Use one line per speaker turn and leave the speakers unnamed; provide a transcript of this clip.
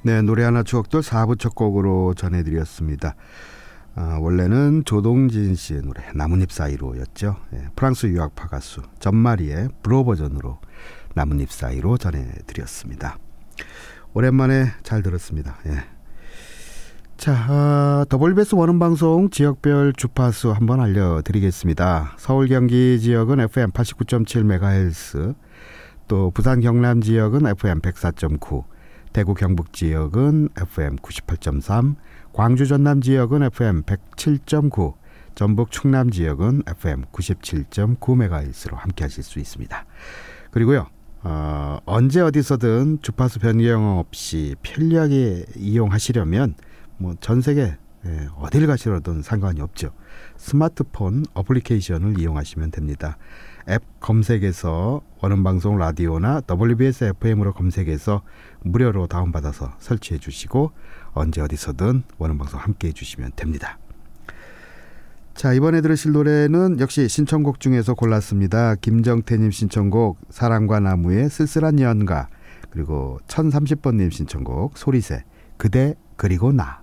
네, 노래 하나 추억들 4부 첫 곡으로 전해드렸습니다. 원래는 조동진 씨의 노래 나뭇잎 사이로였죠. 예, 프랑스 유학파 가수 전마리의 브로 버전으로 나뭇잎 사이로 전해드렸습니다. 오랜만에 잘 들었습니다. 예. 자, WBS 원음방송 지역별 주파수 한번 알려드리겠습니다. 서울 경기 지역은 FM 89.7MHz, 또 부산 경남 지역은 FM 104.9, 대구 경북 지역은 FM 98.3, 광주 전남 지역은 FM 107.9, 전북 충남 지역은 FM 97.9MHz로 함께 하실 수 있습니다. 그리고요, 언제 어디서든 주파수 변경 없이 편리하게 이용하시려면 전 세계 어딜 가시려든 상관이 없죠. 스마트폰 어플리케이션을 이용하시면 됩니다. 앱 검색에서 원음방송 라디오나 WBS FM으로 검색해서 무료로 다운받아서 설치해 주시고 언제 어디서든 원음방송 함께 해주시면 됩니다. 자, 이번에 들으실 노래는 역시 신청곡 중에서 골랐습니다. 김정태님 신청곡 사랑과 나무의 쓸쓸한 연가, 그리고 1030번님 신청곡 소리새 그대 그리고 나.